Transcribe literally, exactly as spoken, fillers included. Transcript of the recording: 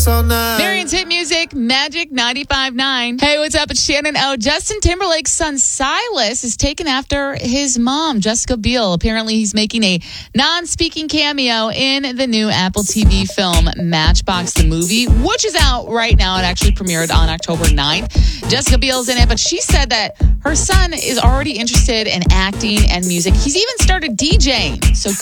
all night. Marion's hit music, Magic ninety-five point nine. Hey, what's up? It's Shannon O. Justin Timberlake's son Silas is taken after his mom, Jessica Biel. Apparently, he's making a non-speaking cameo in the new Apple T V film Matchbox the Movie, which is out right now. It actually premiered on October ninth. Jessica Biel's in it, but she said that her son is already interested in acting and music. He's even started DJing. So